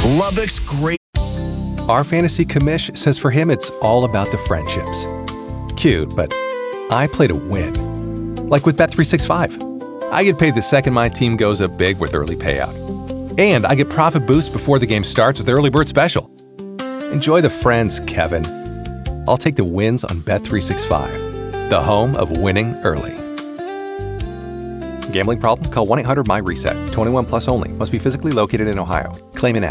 Lubbock's great. Our fantasy commish says for him it's all about the friendships. Cute, but I play to win. Like with Bet365. I get paid the second my team goes up big with early payout. And I get profit boost before the game starts with Early Bird Special. Enjoy the friends, Kevin. I'll take the wins on Bet365, the home of winning early. Gambling problem? Call 1-800-MY-RESET. 21 plus only. Must be physically located in Ohio. Claim in